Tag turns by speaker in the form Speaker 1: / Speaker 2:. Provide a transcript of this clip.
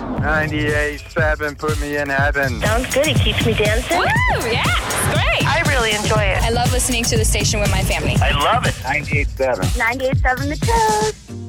Speaker 1: 98.7, put me in heaven.
Speaker 2: Sounds good. It keeps me dancing.
Speaker 3: Woo! Yeah, it's great.
Speaker 2: I really enjoy it.
Speaker 3: I love listening to the station with my family.
Speaker 1: I love it. 98.7.
Speaker 2: 98.7 The Toast.